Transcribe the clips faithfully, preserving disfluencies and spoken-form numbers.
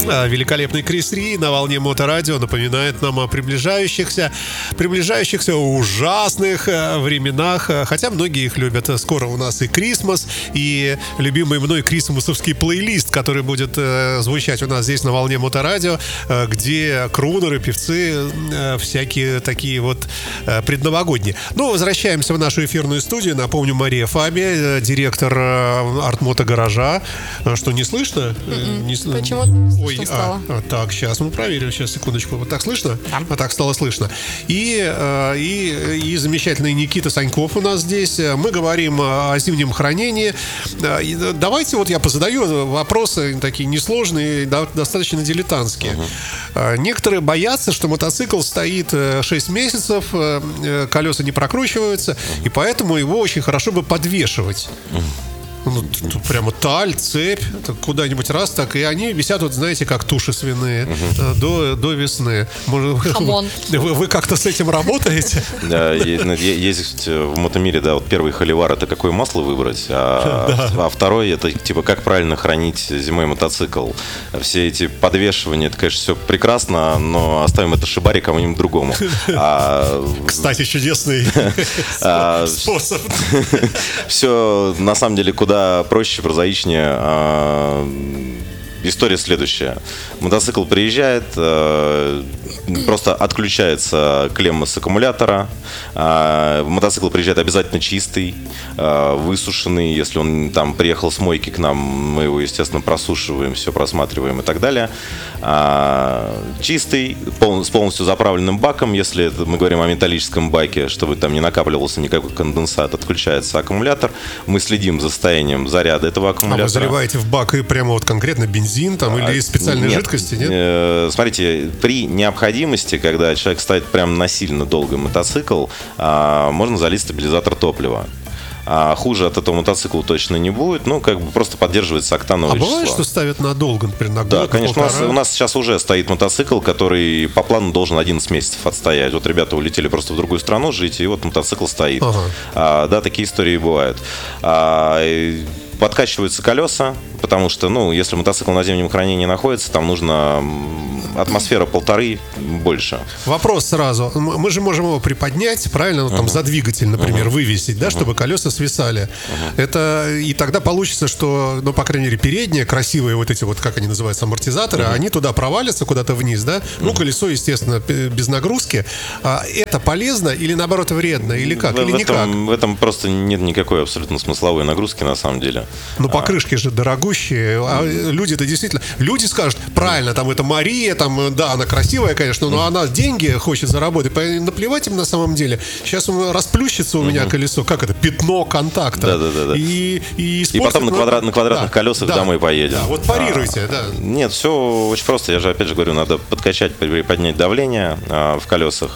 Великолепный Крис Ри на волне Моторадио напоминает нам о приближающихся, приближающихся ужасных временах, хотя многие их любят. Скоро у нас и Крисмас, и любимый мной крисмасовский плейлист, который будет звучать у нас здесь на волне Моторадио, где крунеры, певцы всякие такие вот предновогодние. Ну, возвращаемся в нашу эфирную студию. Напомню, Мария Фаби, директор Art-Moto гаража. Что, не слышно? Mm-mm. Не... Почему? Ой, а, а, так, сейчас мы проверим, сейчас, секундочку. Вот так слышно? Да. А так стало слышно. И, и, и замечательный Никита Саньков у нас здесь. Мы говорим о зимнем хранении. Давайте вот я позадаю вопросы такие несложные, достаточно дилетантские. Uh-huh. Некоторые боятся, что мотоцикл стоит шесть месяцев, колеса не прокручиваются, uh-huh. и поэтому его очень хорошо бы подвешивать. Uh-huh. Ну, тут прямо таль, цепь, куда-нибудь раз так, и они висят, вот знаете, как туши свиные, uh-huh. до, до весны. Может, Хамон. Вы, вы как-то с этим работаете? Да, есть в мотомире, да, вот первый холивар — это какое масло выбрать, а, а второй — это типа как правильно хранить зимой мотоцикл. Все эти подвешивания, это, конечно, все прекрасно, но оставим это шибари кому-нибудь другому. А, Кстати, чудесный способ. Все, на самом деле, куда Да, проще, прозаичнее. История следующая. Мотоцикл приезжает, просто отключается клемма с аккумулятора. Мотоцикл приезжает обязательно чистый, высушенный. Если он там приехал с мойки к нам, мы его, естественно, просушиваем, все просматриваем и так далее. Чистый, с полностью заправленным баком. Если это, мы говорим о металлическом баке, чтобы там не накапливался никакой конденсат, отключается аккумулятор. Мы следим за состоянием заряда этого аккумулятора. А вы заливаете в бак и прямо вот конкретно бензин там или из специальной нет. жидкости, нет? Э, смотрите, при необходимости, когда человек ставит прям насильно долгий мотоцикл, а, можно залить стабилизатор топлива. А хуже от этого мотоцикла точно не будет, ну, как бы просто поддерживается октановое вещество. А бывает, число. что ставят надолго, например, на год, Да, конечно, у нас, полтора? у нас сейчас уже стоит мотоцикл, который по плану должен одиннадцать месяцев отстоять. Вот ребята улетели просто в другую страну жить, и вот мотоцикл стоит. Ага. А, да, такие истории бывают. А, и подкачиваются колеса, потому что, ну, если мотоцикл на зимнем хранении находится, там нужно атмосфера полторы, больше. Вопрос сразу. Мы же можем его приподнять, правильно? Ну, там, uh-huh. за двигатель, например, uh-huh. вывесить, да, uh-huh. чтобы колеса свисали. Uh-huh. Это, и тогда получится, что, ну, по крайней мере, передние, красивые вот эти вот, как они называются, амортизаторы, uh-huh. они туда провалятся куда-то вниз, да? Uh-huh. Ну, колесо, естественно, без нагрузки. А это полезно или, наоборот, вредно? Или как? В, или в никак? Этом, в этом просто нет никакой абсолютно смысловой нагрузки, на самом деле. Ну, покрышки а... же дорогущие. А люди-то действительно... Люди скажут, правильно, там, это Мария, там, да, она красивая, конечно, но она деньги хочет заработать. Наплевать им на самом деле. Сейчас он расплющится у меня uh-huh. колесо. Как это? Пятно контакта. Да, да, да, да. И, и, и потом на, квадрат, на квадратных да, колесах да, домой поедем. Да, вот парируйте, а, да. Нет, все очень просто. Я же опять же говорю, надо подкачать, поднять давление а, в колесах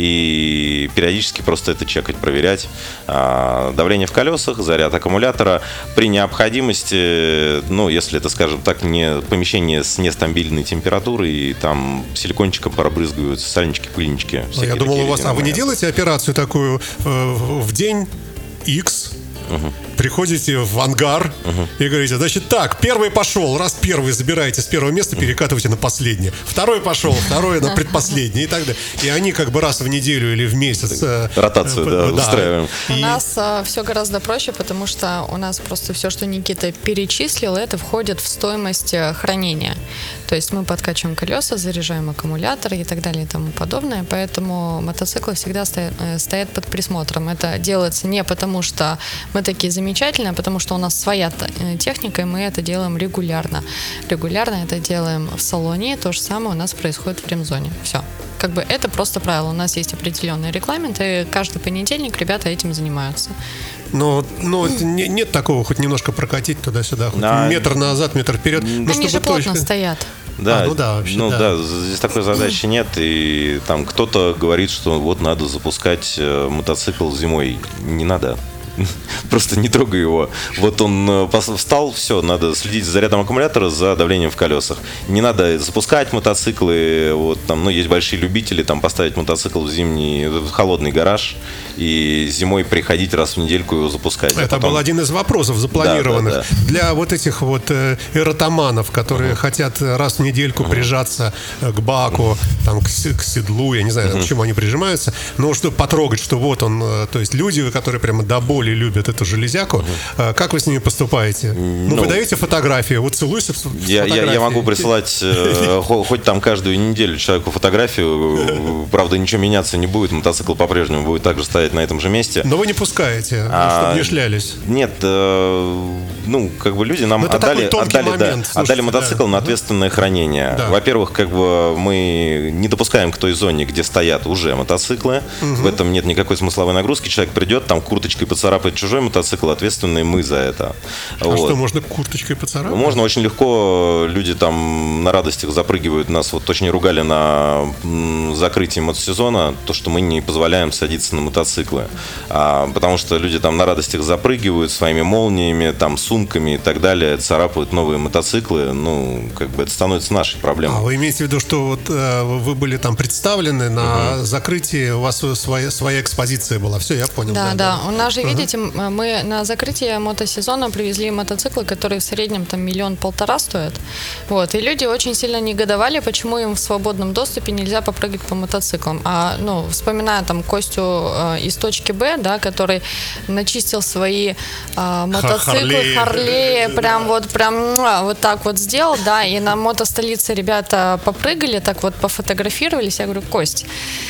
и периодически просто это чекать, проверять. А, давление в колесах, заряд аккумулятора. При необходимости, ну, если это, скажем так, не помещение с нестабильной температурой, и там силикончиком пробрызгиваются сальнички, пыльнички. Я думал, у вас... А вы не делаете операцию такую э, в день X? Угу. Приходите в ангар uh-huh. и говорите, значит, так, первый пошел, раз первый забираете с первого места, перекатываете на последнее. Второй пошел, второй на предпоследнее и так далее. И они как бы раз в неделю или в месяц... Ротацию, э, да, да, устраиваем. У и... нас а, все гораздо проще, потому что у нас просто все, что Никита перечислил, это входит в стоимость хранения. То есть мы подкачиваем колеса, заряжаем аккумулятор и так далее и тому подобное. Поэтому мотоциклы всегда стоят, стоят под присмотром. Это делается не потому, что мы такие замечательные, потому что у нас своя техника, и мы это делаем регулярно. Регулярно это делаем в салоне, то же самое у нас происходит в ремзоне. Все. Как бы это просто правило. У нас есть определенный регламент, и каждый понедельник ребята этим занимаются. Но, но не, нет такого, хоть немножко прокатить туда-сюда, хоть да. метр назад, метр вперед. Ну, они же плотно точно... стоят. Да, а, ну да, вообще, ну да. да, здесь такой задачи нет, и там кто-то говорит, что вот надо запускать мотоцикл зимой. Не надо. просто не трогай его. Вот он встал, все, надо следить за зарядом аккумулятора, за давлением в колесах. Не надо запускать мотоциклы, вот там, ну, есть большие любители, там, поставить мотоцикл в зимний, в холодный гараж и зимой приходить раз в недельку его запускать. Это а потом... был один из вопросов запланированных. Да, да, да. Для вот этих вот э, эротоманов, которые uh-huh. хотят раз в недельку uh-huh. прижаться к баку, uh-huh. там, к, к седлу, я не знаю, uh-huh. к чему они прижимаются, но чтобы потрогать, что вот он, э, то есть люди, которые прямо до боли любят эту железяку, uh-huh. э, как вы с ними поступаете? Ну, ну вы даете фотографии, вот целуйся с я, я, я могу присылать э, хоть там каждую неделю человеку фотографию, правда, ничего меняться не будет, мотоцикл по-прежнему будет также стоять на этом же месте. Но вы не пускаете, а, чтобы не шлялись. Нет, э, ну, как бы люди нам отдали, отдали, момент, да, слушайте, отдали мотоцикл да. на ответственное хранение. Да. Во-первых, как бы мы не допускаем к той зоне, где стоят уже мотоциклы. Угу. В этом нет никакой смысловой нагрузки. Человек придет, там курточкой поцарапает чужой мотоцикл, ответственные мы за это. А вот. Что, можно курточкой поцарапать? Можно очень легко. Люди там на радостях запрыгивают. Нас вот очень ругали на закрытии мотосезона, то, что мы не позволяем садиться на мотоциклы. А, потому что люди там на радостях запрыгивают своими молниями, там, сумками и так далее, царапают новые мотоциклы. Ну, как бы это становится нашей проблемой. А вы имеете в виду, что вот э, вы были там представлены на угу. закрытии, у вас своя, своя экспозиция была. Все, я понял. Да, да. да. У нас же, угу. видите, мы на закрытие мотосезона привезли мотоциклы, которые в среднем там миллион-полтора стоят. Вот. И люди очень сильно негодовали, почему им в свободном доступе нельзя попрыгать по мотоциклам. А, ну, вспоминая там Костю э, из точки Б, да, который начистил свои э, мотоциклы, Харлеи, прям вот, прям вот так вот сделал, да, и на мотостолице ребята попрыгали, так вот пофотографировались. Я говорю: Кость,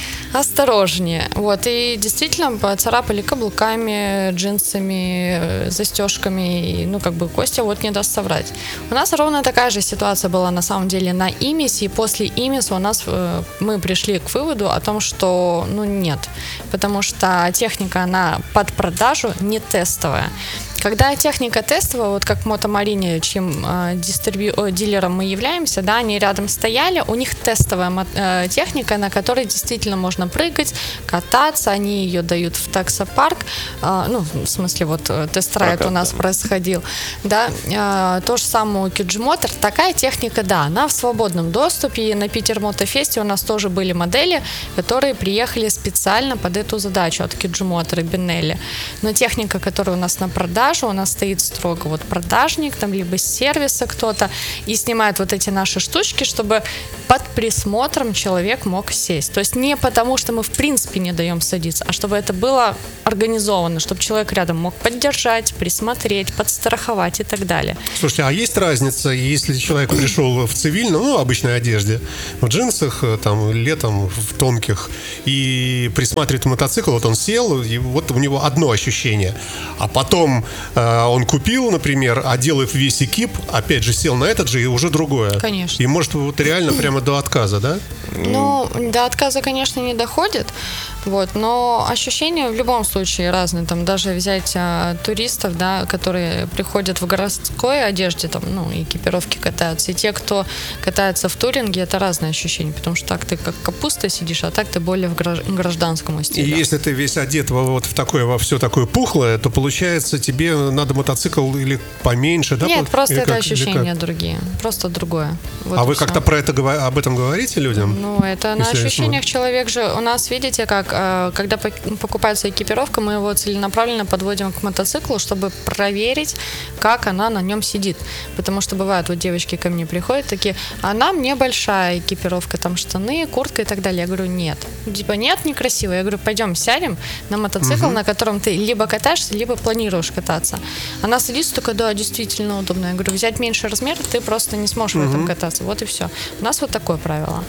осторожнее. Вот. И действительно поцарапали каблуками, джинсами, застежками. И, ну, как бы Костя вот не даст соврать. У нас ровно такая же ситуация была на самом деле на Имисе. И после Имиса у нас э, мы пришли к выводу о том, что ну нет. Потому что техника, она под продажу, не тестовая. Когда техника тестовая, вот как в Мотомарине, чьим э, дистрибью... О, дилером мы являемся, да, они рядом стояли, у них тестовая э, техника, на которой действительно можно прыгать, кататься, они ее дают в таксопарк, э, ну, в смысле, вот тест-райд у нас происходил, да, э, то же самое у Киджимотор, такая техника, да, она в свободном доступе, и на Питер Мотофесте у нас тоже были модели, которые приехали специально под эту задачу от Киджимотор и Бенелли, но техника, которая у нас на продаже, у нас стоит строго вот продажник, там либо с сервиса кто-то, и снимает вот эти наши штучки, чтобы под присмотром человек мог сесть. То есть не потому, что мы в принципе не даем садиться, а чтобы это было организовано, чтобы человек рядом мог поддержать, присмотреть, подстраховать и так далее. Слушайте, а есть разница, если человек пришел в цивильном, ну, обычной одежде, в джинсах, там, летом, в тонких, и присматривает мотоцикл, вот он сел, и вот у него одно ощущение, а потом он купил, например, одел весь экип, опять же сел на этот же, и уже другое. Конечно. И может вот реально прямо до отказа, да? Ну, до отказа, конечно, не доходит, вот, но ощущения в любом случае разные. Там даже взять а, туристов, да, которые приходят в городской одежде, там, ну, экипировки катаются, и те, кто катается в туринге, это разные ощущения, потому что так ты как капуста сидишь, а так ты более в гражданском стиле. И если ты весь одет вот в такое, во все такое пухлое, то получается тебе надо мотоцикл или поменьше, да? Нет, просто или это как, ощущения другие, просто другое. Вот а вы все. Как-то про это об этом говорите людям? Ну, это на ощущениях человек же, у нас, видите, как, когда покупается экипировка, мы его целенаправленно подводим к мотоциклу, чтобы проверить, как она на нем сидит. Потому что бывает, вот девочки ко мне приходят такие: она мне большая экипировка, там штаны, куртка и так далее. Я говорю: нет. Типа, нет, некрасиво. Я говорю: пойдем сядем на мотоцикл, угу. на котором ты либо катаешься, либо планируешь кататься. Она садится, только да, действительно удобно. Я говорю: взять меньше размер, ты просто не сможешь угу. в этом кататься. Вот и все. У нас вот такое правило.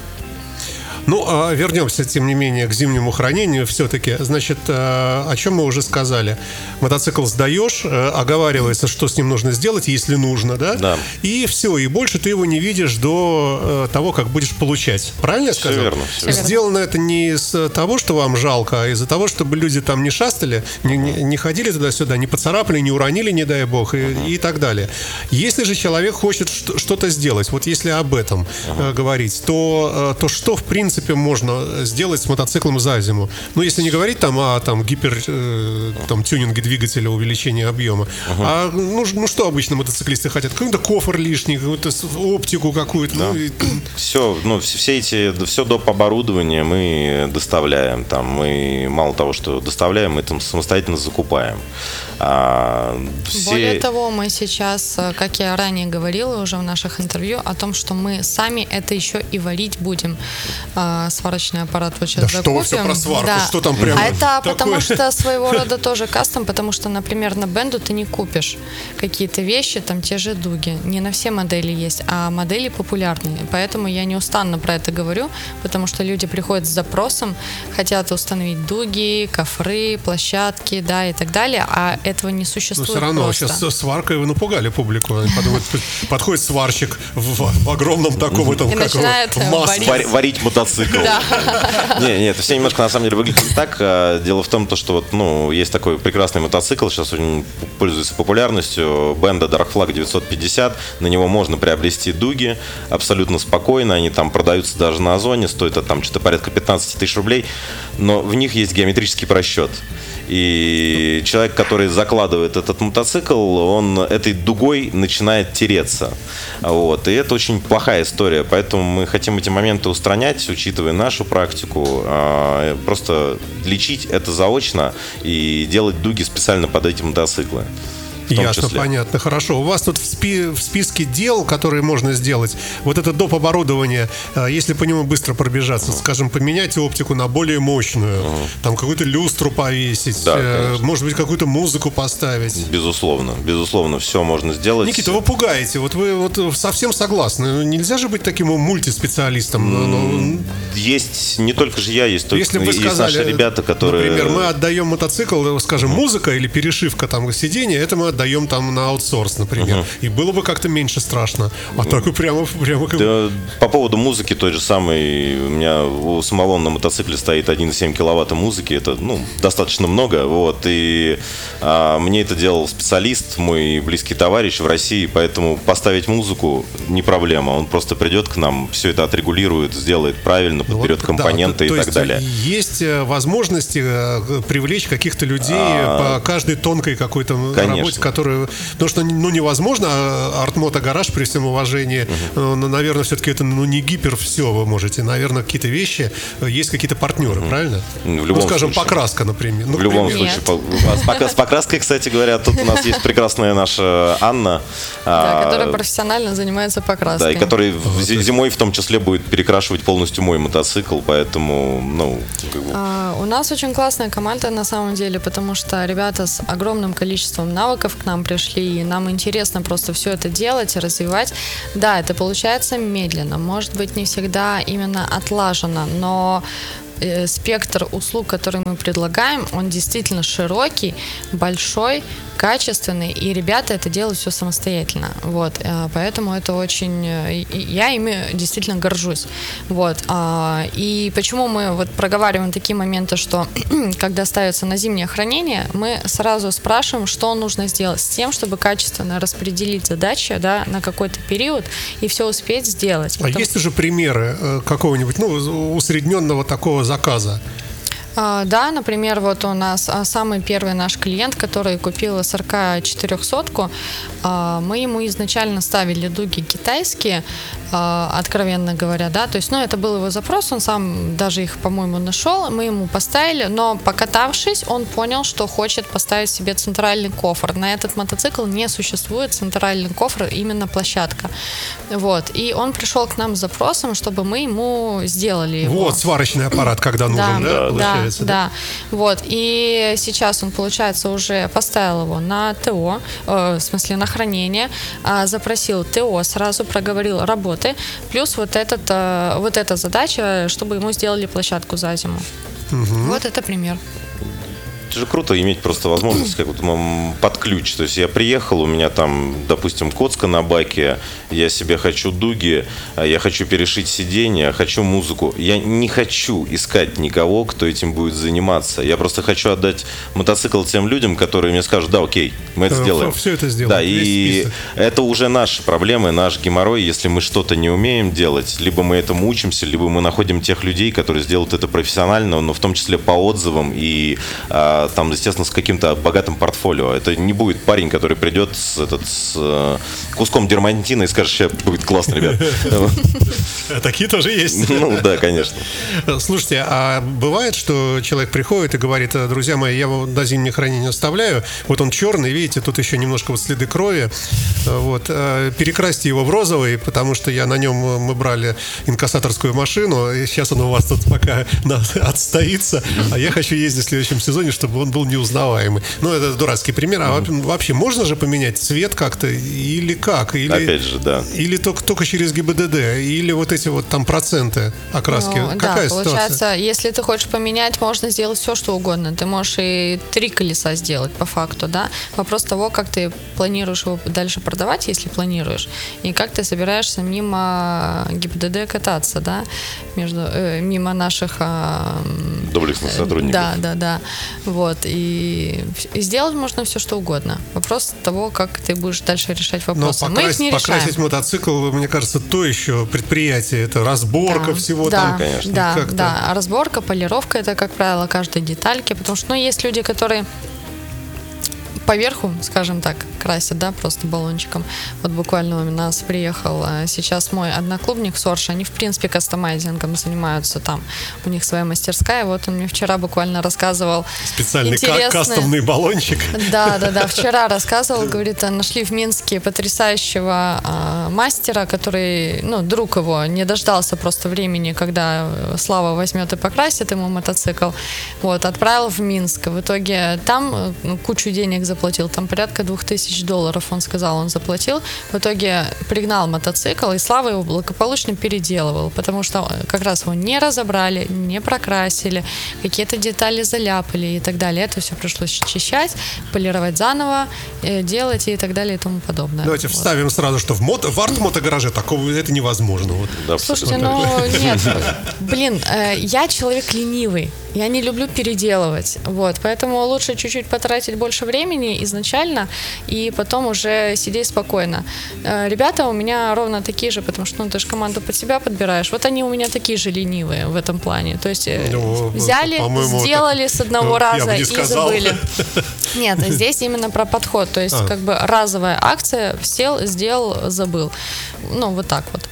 Ну, а вернемся, тем не менее, к зимнему хранению все-таки. Значит, о чем мы уже сказали. Мотоцикл сдаешь, оговаривается, что с ним нужно сделать, если нужно, да? Да. И все, и больше ты его не видишь до того, как будешь получать. Правильно я сказал? Все верно. Все верно. Сделано это не из того, что вам жалко, а из-за того, чтобы люди там не шастали, не, не, не ходили туда-сюда, не поцарапали, не уронили, не дай бог, и, uh-huh. и так далее. Если же человек хочет что-то сделать, вот если об этом uh-huh. говорить, то, то что, в принципе, принципе, можно сделать с мотоциклом за зиму. Ну, если не говорить там о там, гипер, э, там, тюнинге двигателя, увеличении объема. Uh-huh. А ну, ну что обычно мотоциклисты хотят? Какой-то кофр лишний, какую-то оптику какую-то. Да. Ну, и... Все, ну, все эти, все доп. Оборудование мы доставляем. Там, мы мало того, что доставляем, мы там самостоятельно закупаем. А, все... Более того, мы сейчас, как я ранее говорила уже в наших интервью, о том, что мы сами это еще и варить будем. А, сварочный аппарат вот сейчас да закупим. Что все про сварку? Да. Что там прямо А это такое? Потому что своего рода тоже кастом, потому что, например, на Бенду ты не купишь какие-то вещи, там те же дуги. Не на все модели есть, а модели популярные. Поэтому я неустанно про это говорю, потому что люди приходят с запросом, хотят установить дуги, кофры, площадки, да, и так далее, а этого не существует. Но все равно просто. сейчас сваркой вы напугали публику. Они подумают, подходит сварщик в, в огромном таком этом, и как начинает его, в маске. Варить, варить мотоцикл. Нет, нет, это все немножко на самом деле выглядит так. Дело в том, что вот, ну, есть такой прекрасный мотоцикл, сейчас очень пользуется популярностью, Benda Dark Flag девятьсот пятьдесят. На него можно приобрести дуги абсолютно спокойно. Они там продаются даже на Озоне, стоят это там что-то порядка пятнадцать тысяч рублей. Но в них есть геометрический просчет. И человек, который закладывает этот мотоцикл, он этой дугой начинает тереться. Вот. И это очень плохая история. Поэтому мы хотим эти моменты устранять, учитывая нашу практику. Просто лечить это заочно и делать дуги специально под эти мотоциклы. Ясно, числе. Понятно, хорошо. У вас тут в, спи- в списке дел, которые можно сделать, вот это доп. Оборудование, если по нему быстро пробежаться, uh-huh. скажем, поменять оптику на более мощную, uh-huh. там какую-то люстру повесить, да, э, может быть, какую-то музыку поставить. Безусловно, безусловно, все можно сделать. Никита, вы пугаете, вот вы вот совсем согласны. Нельзя же быть таким мультиспециалистом. Mm, но... Есть не только же я, есть, только, если бы вы есть сказали, наши ребята, которые... Например, мы отдаем мотоцикл, скажем, uh-huh. музыка или перешивка там сиденья, это мы отдаем там на аутсорс, например. Uh-huh. И было бы как-то меньше страшно. А uh-huh. так и прямо... прямо как... да, по поводу музыки той же самой, у меня у самого на мотоцикле стоит один и семь киловатта музыки. Это, ну, достаточно много. Вот, и а, мне это делал специалист, мой близкий товарищ в России, поэтому поставить музыку не проблема. Он просто придет к нам, все это отрегулирует, сделает правильно, подберет вот, компоненты, да, то, и то так далее. Есть возможности привлечь каких-то людей а, по каждой тонкой какой-то конечно. Работе, которую... Потому что, ну, невозможно, Артмото Гараж, при всем уважении, uh-huh. ну, наверное, все-таки это, ну, не гипер все вы можете. Наверное, какие-то вещи, есть какие-то партнеры, uh-huh. правильно? В любом ну, скажем, случае. Покраска, например. Ну, в любом примеру. случае. По, с покраской, кстати говоря, тут у нас есть прекрасная наша Анна. Да, которая профессионально занимается покраской. Да, и которая зимой в том числе будет перекрашивать полностью мой мотоцикл, поэтому, ну... Как бы... а, у нас очень классная команда на самом деле, потому что ребята с огромным количеством навыков к нам пришли, и нам интересно просто все это делать и развивать. Да, это получается медленно, может быть, не всегда именно отлажено, но спектр услуг, которые мы предлагаем, он действительно широкий, большой, качественный, и ребята это делают все самостоятельно. Вот, поэтому это очень... Я ими действительно горжусь. Вот. И почему мы вот проговариваем такие моменты, что когда ставится на зимнее хранение, мы сразу спрашиваем, что нужно сделать с тем, чтобы качественно распределить задачи, да, на какой-то период и все успеть сделать. А Потому... есть уже примеры какого-нибудь, ну, усредненного такого заказа? Uh, да, например, вот у нас uh, самый первый наш клиент, который купил эс эр ка четырехсотку, uh, мы ему изначально ставили дуги китайские, uh, откровенно говоря, да, то есть, ну, это был его запрос, он сам даже их, по-моему, нашел, мы ему поставили, но покатавшись, он понял, что хочет поставить себе центральный кофр. На этот мотоцикл не существует центральный кофр, именно площадка. Вот, и он пришел к нам с запросом, чтобы мы ему сделали его. Вот сварочный аппарат, когда нужен, да, да, да, да, да, вот, и сейчас он, получается, уже поставил его на ТО, э, в смысле на хранение, э, запросил ТО, сразу проговорил работы, плюс вот, этот, э, вот эта задача, чтобы ему сделали площадку за зиму. Угу. Вот это пример. это же круто иметь просто возможность как бы под ключ. То есть я приехал, у меня там, допустим, коцка на баке, я себе хочу дуги, я хочу перешить сиденье, хочу музыку. Я не хочу искать никого, кто этим будет заниматься. Я просто хочу отдать мотоцикл тем людям, которые мне скажут: да, окей, мы это сделаем. Все это сделаем. Да, и это уже наши проблемы, наш геморрой. Если мы что-то не умеем делать, либо мы этому учимся, либо мы находим тех людей, которые сделают это профессионально, но в том числе по отзывам и а, там, естественно, с каким-то богатым портфолио. Это не будет парень, который придет с, этот, с э, куском дермантина и скажет: сейчас будет классно, ребят. Такие тоже есть. Ну да, конечно. Слушайте, а бывает, что человек приходит и говорит: друзья мои, я его на зимнее хранение оставляю, вот он черный, видите, тут еще немножко вот следы крови, вот, перекрасьте его в розовый, потому что я на нем, мы брали инкассаторскую машину, и сейчас он у вас тут пока отстоится, а я хочу ездить в следующем сезоне, чтобы он был неузнаваемый. Ну, это дурацкий пример. А mm-hmm. вообще можно же поменять цвет как-то или как? Или, Опять же, да. Или только, только через ГИБДД, или вот эти вот там проценты окраски. Ну, Какая да, ситуация? получается, если ты хочешь поменять, можно сделать все, что угодно. Ты можешь и три колеса сделать по факту, да. Вопрос того, как ты планируешь его дальше продавать, если планируешь, и как ты собираешься мимо ГИБДД кататься, да, между, э, мимо наших э, доблестных сотрудников. Да, да, да. Вот. И, и сделать можно все, что угодно. Вопрос того, как ты будешь дальше решать вопросы. Но Мы их не покрасить, решаем. покрасить мотоцикл, мне кажется, то еще предприятие. Это разборка да, всего да, там. Конечно. Да, как-то. да. Разборка, полировка — это, как правило, каждой детальки. Потому что, ну, есть люди, которые поверху, скажем так, красят, да, просто баллончиком. Вот буквально у нас приехал сейчас мой одноклубник Сорж, они, в принципе, кастомайзингом занимаются там. У них своя мастерская. Вот он мне вчера буквально рассказывал. Специальный интересные... кастомный баллончик. Да, да, да. Вчера рассказывал, говорит, нашли в Минске потрясающего а, мастера, который, ну, друг его, не дождался просто времени, когда Слава возьмет и покрасит ему мотоцикл. Вот, отправил в Минск. В итоге там ну, кучу денег заплатил, там порядка двух тысяч долларов, он сказал, он заплатил. В итоге пригнал мотоцикл, и Слава его благополучно переделывал, потому что как раз его не разобрали, не прокрасили, какие-то детали заляпали и так далее. Это все пришлось очищать, полировать заново, делать и так далее и тому подобное. Давайте вот. Вставим сразу, что в, мото, в арт-мотогараже такого это невозможно. Вот. Да, слушайте, ну нет, блин, я человек ленивый. Я не люблю переделывать, вот, поэтому лучше чуть-чуть потратить больше времени изначально и потом уже сидеть спокойно. Ребята у меня ровно такие же, потому что ну, ты же команду под себя подбираешь. Вот они у меня такие же ленивые в этом плане. То есть ну, взяли, сделали так, с одного ну, раза и забыли. Нет, здесь именно про подход. То есть а. как бы разовая акция, сел, сделал, забыл. Ну, вот так вот.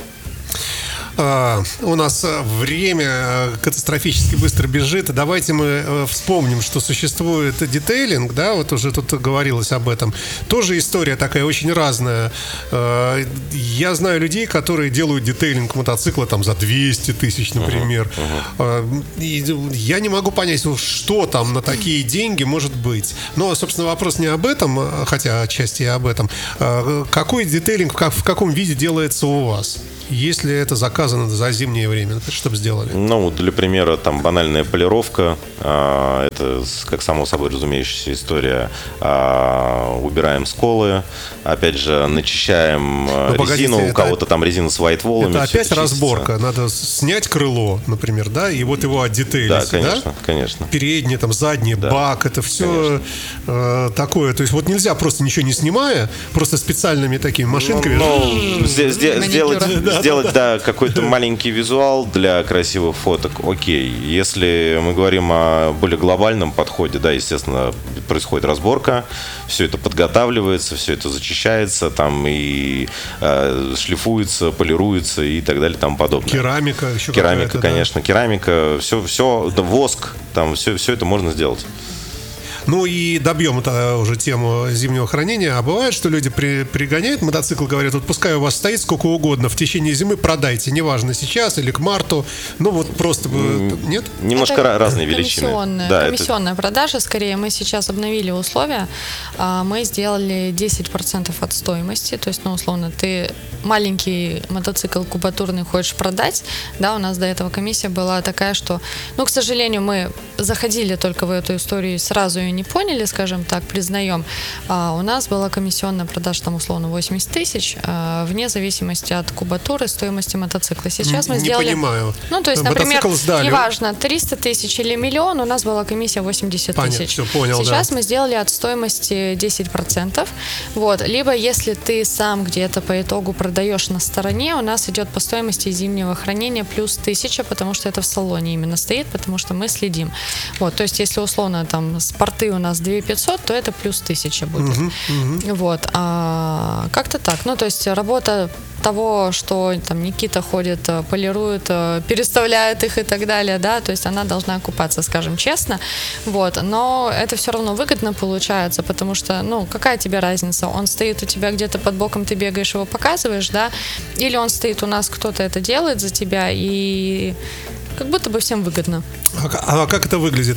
Uh, у нас время катастрофически быстро бежит. Давайте мы вспомним, что существует детейлинг, да, вот уже тут говорилось об этом. Тоже история такая очень разная. Uh, я знаю людей, которые делают детейлинг мотоцикла там за двести тысяч, например. Uh-huh. Uh, и я не могу понять, что там на такие деньги может быть. Но, собственно, вопрос не об этом, хотя отчасти и об этом. Uh, какой детейлинг, как, в каком виде делается у вас? Если это заказано за зимнее время, что бы сделали? Ну, для примера, там банальная полировка, а, это, как само собой разумеющаяся история, а, убираем сколы, опять же, начищаем ну, резину, погодите, у кого-то там резина с вайтволами. Это опять разборка, надо снять крыло, например, да, и вот его отдетейлить, да? конечно, да? конечно. Передний, там, задний, да, бак, это все э, такое, то есть вот нельзя просто ничего не снимая, просто специальными такими машинками. Ну, ну сделать... Сделать, да, какой-то маленький визуал для красивых фоток, окей. Если мы говорим о более глобальном подходе, да, естественно, происходит разборка, все это подготавливается, все это зачищается, там и э, шлифуется, полируется и так далее, и тому подобное. Керамика еще Керамика, конечно, да? керамика, все, все, да, воск, там все, все это можно сделать. Ну и добьем это уже тему зимнего хранения. А бывает, что люди при, пригоняют мотоцикл, говорят, вот пускай у вас стоит сколько угодно, в течение зимы продайте, неважно сейчас или к марту. Ну вот просто, нет? Немножко это разные величины. Комиссионная, да, комиссионная это... продажа, скорее. Мы сейчас обновили условия. Мы сделали десять процентов от стоимости. То есть, ну, условно, ты маленький мотоцикл кубатурный хочешь продать, да, у нас до этого комиссия была такая, что, ну, к сожалению, мы заходили только в эту историю и сразу ее не поняли, скажем так, признаем. А у нас была комиссионная продажа, там, условно, восемьдесят тысяч, а, вне зависимости от кубатуры стоимости мотоцикла. Сейчас мы не сделали... понимаю. Ну, то есть, например, неважно, триста тысяч или миллион, у нас была комиссия восемьдесят тысяч. Все, понял, Сейчас да. мы сделали от стоимости десять процентов. Вот. Либо если ты сам где-то по итогу продаешь на стороне, у нас идет по стоимости зимнего хранения плюс тысяча, потому что это в салоне именно стоит, потому что мы следим. Вот. То есть, если условно там спорты у нас две тысячи пятьсот, то это плюс тысяча будет. Uh-huh, uh-huh. Вот. А, как-то так. Ну, то есть, работа того, что там Никита ходит, полирует, переставляет их и так далее, да, то есть она должна окупаться, скажем честно, вот, но это все равно выгодно получается, потому что, ну, какая тебе разница, он стоит у тебя где-то под боком, ты бегаешь, его показываешь, да, или он стоит у нас, кто-то это делает за тебя, и как будто бы всем выгодно. А, а как это выглядит?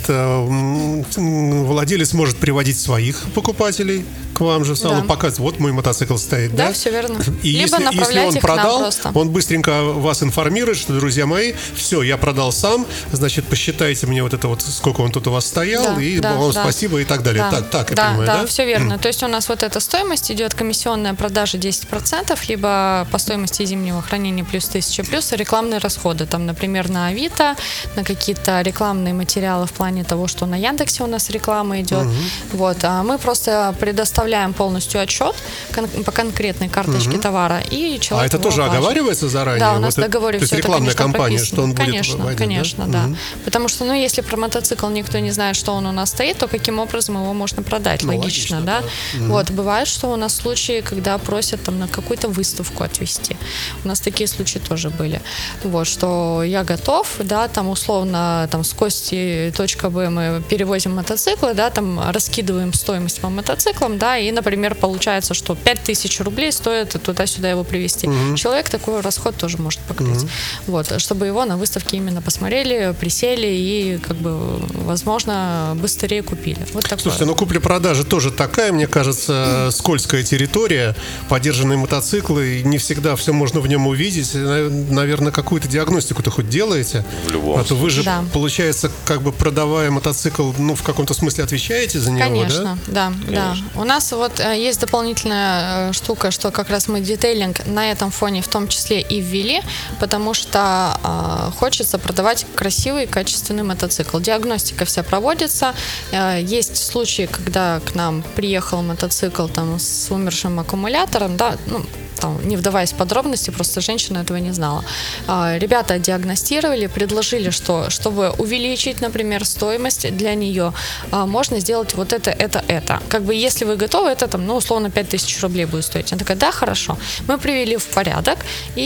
Владелец может приводить своих покупателей к вам же в салон, да. Показывать, вот мой мотоцикл стоит, да? Да, все верно. И Либо если, если он их продал, просто. Он быстренько вас информирует, что, друзья мои, все, я продал сам, значит, посчитайте мне вот это вот, сколько он тут у вас стоял, да, и да, вам да. спасибо и так далее. Да, так, так я да, понимаю, да? Да, все верно. То есть у нас вот эта стоимость идет комиссионная продажа десять процентов, либо по стоимости зимнего хранения плюс тысяча, плюс рекламные расходы, там, например, на Авито, на какие-то рекламные материалы в плане того, что на Яндексе у нас реклама идет. Угу. Вот, а мы просто предоставляем полностью отчет кон- по конкретной карточке угу. товара, и человек. А это тоже оплачивает. Оговаривается заранее? Да, у нас вот в договоре это, все это, рекламная это, конечно, кампания, прописано. что он будет конечно, вводить, конечно, да? да. Угу. Потому что, ну, если про мотоцикл никто не знает, что он у нас стоит, то каким образом его можно продать? Ну, логично, логично, да? да. Угу. Вот, бывает, что у нас случаи, когда просят там на какую-то выставку отвезти. У нас такие случаи тоже были. Вот, что я готов, да, там условно там с Кости точка Б мы перевозим мотоциклы, да, там раскидываем стоимость по мотоциклам, да, и, например, получается, что пять тысяч рублей стоит туда-сюда его привезти. Угу. Человек такой расход тоже может покрыть. Угу. Вот, чтобы его на выставке именно посмотрели, присели и, как бы, возможно, быстрее купили. Вот такое. Слушайте, ну купля-продажа тоже такая, мне кажется, скользкая территория, подержанные мотоциклы, не всегда все можно в нем увидеть. Наверное, какую-то диагностику-то хоть делаете? В любом А то вы же, да. получается, как бы продавая мотоцикл, ну, в каком-то смысле отвечаете за него, Конечно, да? да, да. У нас вот есть дополнительная штука, что как раз мы детейлинг на этом фоне в том числе и ввели, потому что э, хочется продавать красивый, качественный мотоцикл. Диагностика вся проводится. Э, есть случаи, когда к нам приехал мотоцикл там с умершим аккумулятором, да, ну, там, не вдаваясь в подробности, просто женщина этого не знала. А, ребята диагностировали, предложили, что чтобы увеличить, например, стоимость для нее, а, можно сделать вот это, это, это. Как бы если вы готовы, это там, ну, условно, пять тысяч рублей будет стоить. Она такая, да, хорошо. Мы привели в порядок,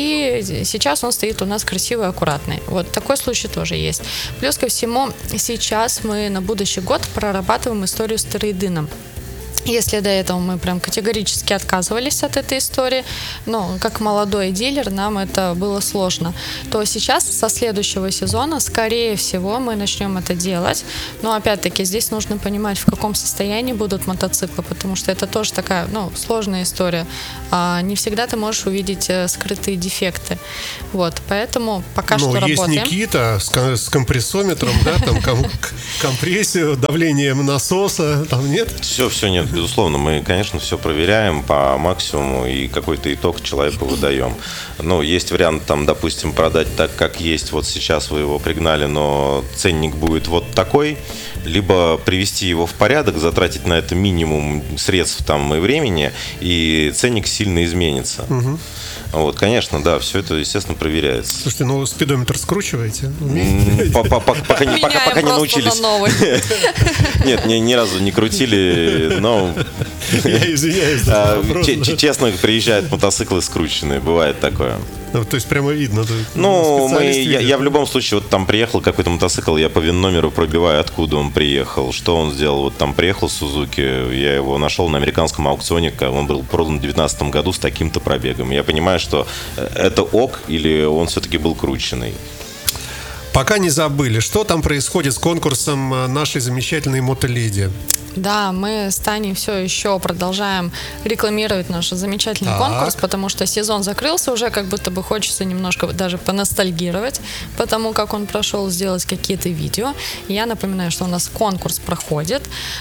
и сейчас он стоит у нас красивый, аккуратный. Вот такой случай тоже есть. Плюс ко всему, сейчас мы на будущий год прорабатываем историю с трейд-ином. Если до этого мы прям категорически отказывались от этой истории, ну, как молодой дилер, нам это было сложно, то сейчас со следующего сезона, скорее всего, мы начнем это делать. Но, опять-таки, здесь нужно понимать, в каком состоянии будут мотоциклы, потому что это тоже такая, ну, сложная история. А не всегда ты можешь увидеть скрытые дефекты. Вот, поэтому пока ну, что есть работаем. Никита с, с компрессометром, да, там компрессию, давлением насоса, там нет? Все, все нет. Безусловно, мы, конечно, все проверяем по максимуму и какой-то итог человеку выдаем. Ну, есть вариант, там, допустим, продать так, как есть, вот сейчас вы его пригнали, но ценник будет вот такой, либо привести его в порядок, затратить на это минимум средств там и времени, и ценник сильно изменится. Угу. Вот, конечно, да, все это, естественно, проверяется. Слушайте, ну спидометр скручиваете? Пока не научились. Нет, ни разу не крутили, но... Я извиняюсь. Честно, приезжают мотоциклы скрученные, бывает такое. Ну, то есть прямо видно. Ну, мы, я, я в любом случае, вот там приехал какой-то мотоцикл, я по ВИН-номеру пробиваю, откуда он приехал, что он сделал. Вот там приехал Сузуки, я его нашел на американском аукционе, он был продан в две тысячи девятнадцатом году с таким-то пробегом. Я понимаю, что это ок или он все-таки был крученный. пока не забыли, что там происходит с конкурсом нашей замечательной мотоледи? Да, мы с Таней все еще продолжаем рекламировать наш замечательный Так. конкурс, потому что сезон закрылся уже, как будто бы хочется немножко даже поностальгировать, потому как он прошел, сделать какие-то видео. Я напоминаю, что у нас конкурс проходит,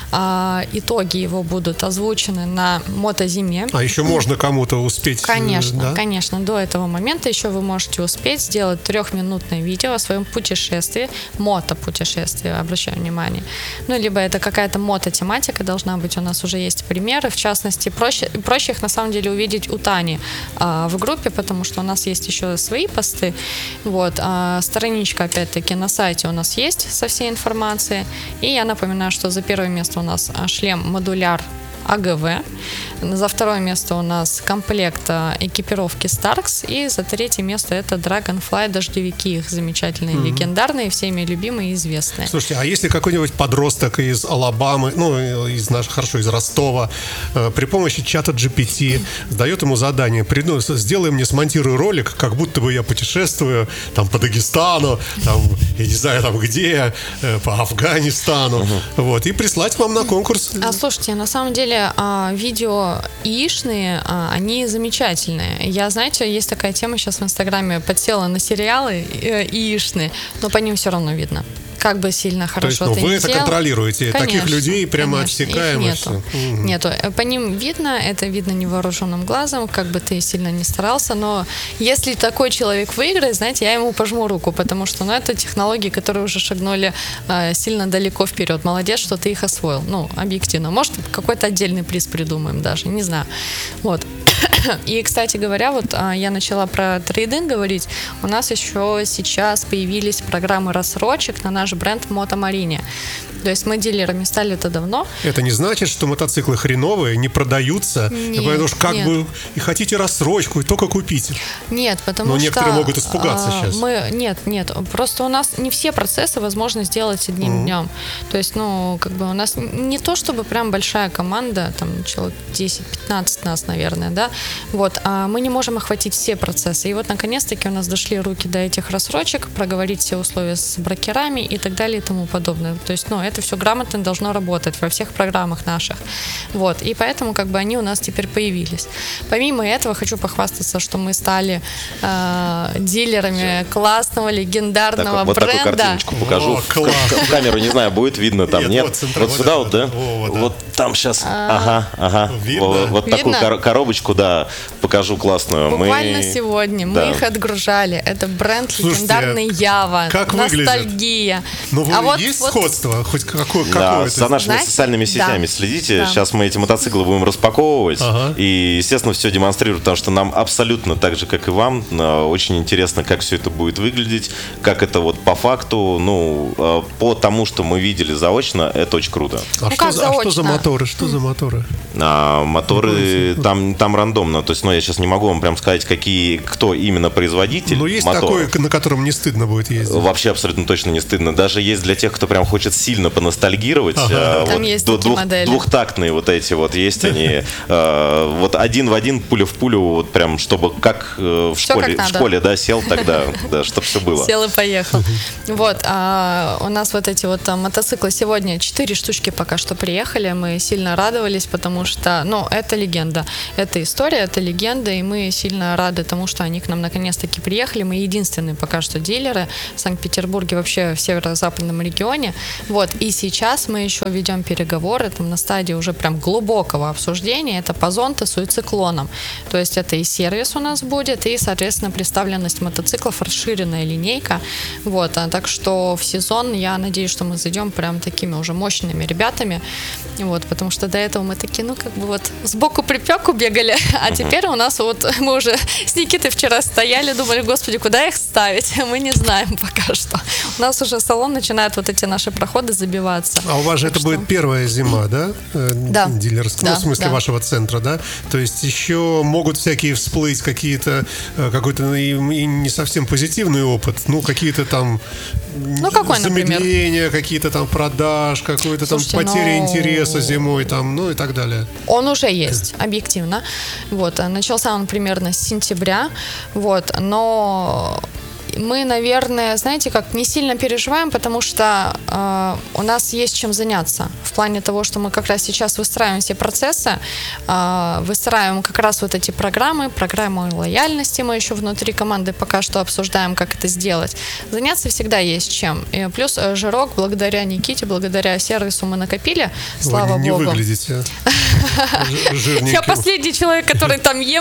а, итоги его будут озвучены на мотозиме. А еще можно кому-то успеть? Конечно, да? конечно. До этого момента еще вы можете успеть сделать трехминутное видео о своем путешествии, мотопутешествии, обращаю внимание. Ну, либо это какая-то мототематика должна быть. У нас уже есть примеры. В частности, проще, проще их на самом деле увидеть у Тани а, в группе, потому что у нас есть еще свои посты. Вот. А, страничка, опять-таки, на сайте у нас есть со всей информацией. И я напоминаю, что за первое место у нас шлем модуляр а гэ вэ. За второе место у нас комплект экипировки Starks. И за третье место это Dragonfly дождевики. Их замечательные, mm-hmm. легендарные, всеми любимые и известные. Слушайте, а если какой-нибудь подросток из Алабамы, ну, из наших, хорошо, из Ростова, э, при помощи чата джи пи ти сдает ему задание: приду, сделай мне, смонтируй ролик, как будто бы я путешествую там по Дагестану, там, я не знаю, там где, э, по Афганистану, uh-huh. вот, и прислать вам на конкурс. А слушайте, на самом деле видео яичные, они замечательные. Я, знаете, есть такая тема сейчас в Инстаграме, подсела на сериалы яичные, но по ним все равно видно. Как бы сильно хорошо. То есть, ну, ты вы не это делал. Таких Конечно, людей прямо конечно. отсекаем. Их нету. Угу. Нету. По ним видно, это видно невооруженным глазом, как бы ты сильно не старался, но если такой человек выиграет, знаете, я ему пожму руку, потому что, ну, это технологии, которые уже шагнули э, сильно далеко вперед. Молодец, что ты их освоил. Ну, объективно. Может, какой-то отдельный приз придумаем даже, не знаю. Вот. И, кстати говоря, вот а, я начала про трейд-ин говорить. У нас еще сейчас появились программы рассрочек на наш бренд в Мотомарине. То есть мы дилерами стали это давно. Это не значит, что мотоциклы хреновые, не продаются. Нет, потому что как нет. бы и хотите рассрочку, и только купите. Нет, потому Но что... некоторые могут испугаться а, сейчас. Мы, нет, нет. Просто у нас не все процессы возможно сделать одним mm-hmm. днем. То есть, ну, как бы у нас не то, чтобы прям большая команда, там, человек десять-пятнадцать нас, наверное, да. Вот. А мы не можем охватить все процессы. И вот, наконец-таки, у нас дошли руки до этих рассрочек, проговорить все условия с брокерами и так далее и тому подобное. То есть, ну, это все грамотно должно работать во всех программах наших. Вот. И поэтому как бы они у нас теперь появились. Помимо этого хочу похвастаться, что мы стали э, дилерами все. классного, легендарного так, вот бренда. Вот такую картиночку покажу. О, в, в, в камеру, не знаю, будет видно там, нет? нет? Вот, центр, вот вот сюда вот, вот, да? О, да? Вот там сейчас. А, ага, ага. Видно? Вот, вот Видно? такую кор- коробочку, да, покажу классную. Буквально мы... сегодня да. мы их отгружали. Это бренд Слушайте, легендарный Ява. Как Ностальгия. Ну, а вот, есть вот... сходство? Хоть какое, да, какое за нашими Знаете? социальными сетями да. следите. Да. Сейчас мы эти мотоциклы будем распаковывать. Ага. И, естественно, все демонстрировать, потому что нам абсолютно так же, как и вам, очень интересно, как все это будет выглядеть, как это вот по факту, ну, по тому, что мы видели заочно, это очень круто. А, Ну, что, как за, а что за заочно? моторы? Что за моторы? А, моторы там, там рандомно. То есть, ну, я сейчас не могу вам прям сказать, какие, кто именно производитель. Ну, есть моторов. такой, на котором не стыдно будет ездить. Вообще абсолютно точно не стыдно. Даже есть для тех, кто прям хочет сильно поностальгировать. Ага. А, Там вот есть двух, такие модели. Двухтактные вот эти вот есть они. а, Вот один в один, пуля в пулю, вот прям, чтобы как э, в Всё школе, как в надо. школе, да, сел тогда, да, чтобы все было. Сел и поехал. Вот, а у нас вот эти вот а, мотоциклы сегодня, четыре штучки пока что приехали, мы сильно радовались, потому что, ну, это легенда, это история, это легенда, и мы сильно рады тому, что они к нам наконец-таки приехали, мы единственные пока что дилеры в Санкт-Петербурге, вообще в северо-западном регионе, вот, и сейчас мы еще ведем переговоры, там, на стадии уже прям глубокого обсуждения, это по Зонтесу и циклонам, то есть это и сервис у нас будет, и, соответственно, представленность мотоциклов, расширенная линейка, вот, а, так что в сезон я надеюсь, что мы зайдем прям такими уже мощными ребятами, вот, потому что до этого мы такие, ну, как бы вот сбоку припеку бегали, а теперь у нас вот, мы уже с Никитой вчера стояли, думали, господи, куда их ставить, мы не знаем пока что. У нас уже салон начинает вот эти наши проходы забиваться. А у вас же так это что... будет первая зима, да? Да. Дилерская, Да, ну, в смысле да. вашего центра, да? То есть еще могут всякие всплыть какие-то, какой-то и, и не совсем позитивный опыт, ну, какие-то там Ну, какой, например? замедления, какие-то там продаж, какой-то там Слушайте, потеря ну... интереса зимой, там, ну и так далее. Он уже есть, объективно. Вот, начался он примерно с сентября, вот, но мы, наверное, знаете, как не сильно переживаем, потому что э, у нас есть чем заняться. В плане того, что мы как раз сейчас выстраиваем все процессы, э, выстраиваем как раз вот эти программы, программы лояльности мы еще внутри команды пока что обсуждаем, как это сделать. Заняться всегда есть чем. И плюс э, жирок, благодаря Никите, благодаря сервису мы накопили, слава Вы не богу. выглядите жирненьким. Я последний человек, который там ем.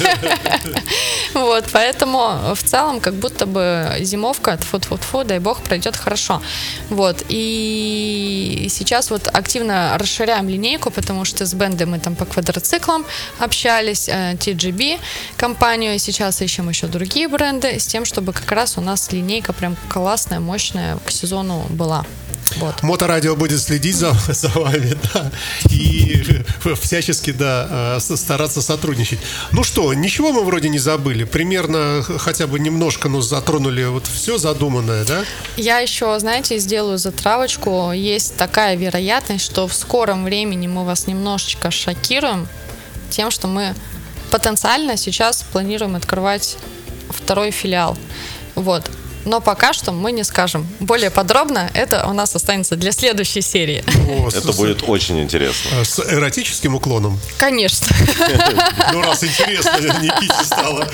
Вот, поэтому в целом как будто бы зимовка, тьфу-тьфу-тьфу, дай бог, пройдет хорошо. Вот, и сейчас вот активно расширяем линейку, потому что с Бендой мы там по квадроциклам общались, ти джи би компанию, сейчас ищем еще другие бренды, с тем, чтобы как раз у нас линейка прям классная, мощная к сезону была. Вот. Моторадио будет следить за, за вами, да, и всячески, да, стараться сотрудничать. Ну что, ничего мы вроде не забыли, примерно хотя бы немножко, но затронули вот все задуманное, да? Я еще, знаете, сделаю затравочку. Есть такая вероятность, что в скором времени мы вас немножечко шокируем тем, что мы потенциально сейчас планируем открывать второй филиал. Вот. Но пока что мы не скажем. Более подробно это у нас останется для следующей серии. О, это с, будет очень интересно. С эротическим уклоном? Конечно. Ну, раз интересно, Никите стало.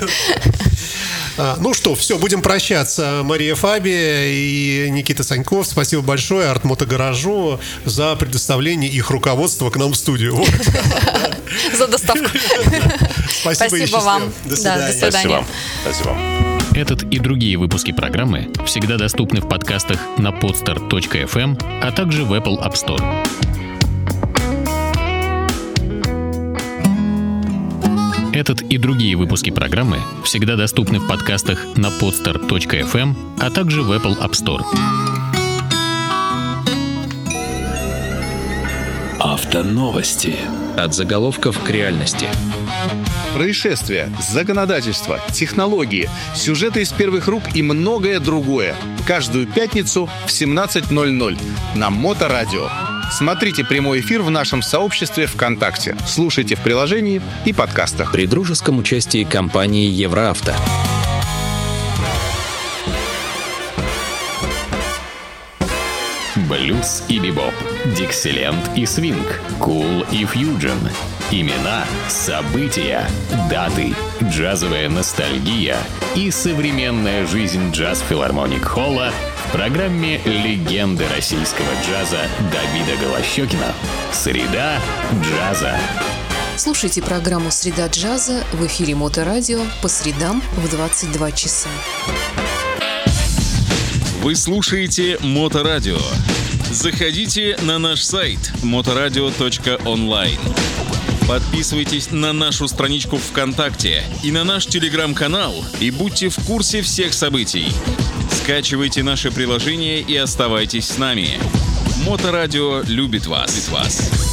Ну что, все, будем прощаться. Мария Фаби и Никита Саньков. Спасибо большое Артмотогаражу за предоставление их руководства к нам в студию. За доставку. Спасибо вам. До свидания. Спасибо. Спасибо. Этот и другие выпуски программы всегда доступны в подкастах на podster точка эф эм, а также в Apple App Store. Этот и другие выпуски программы всегда доступны в подкастах на podster точка эф эм, а также в Apple App Store. Автоновости. От заголовков к реальности. Происшествия, законодательство, технологии, сюжеты из первых рук и многое другое. Каждую пятницу в семнадцать ноль ноль на Моторадио. Смотрите прямой эфир в нашем сообществе ВКонтакте. Слушайте в приложении и подкастах. При дружеском участии компании Евроавто. Блюз и бибоп, диксиленд и свинг, кул и фьюджен. Имена, события, даты, джазовая ностальгия и современная жизнь джаз-филармоник-холла в программе «Легенды российского джаза» Давида Голощёкина. Среда джаза. Слушайте программу «Среда джаза» в эфире Моторадио по средам в двадцать два часа. Вы слушаете Моторадио. Заходите на наш сайт моторадио точка онлайн. Подписывайтесь на нашу страничку ВКонтакте и на наш телеграм-канал и будьте в курсе всех событий. Скачивайте наше приложение и оставайтесь с нами. Моторадио любит вас. Любит вас.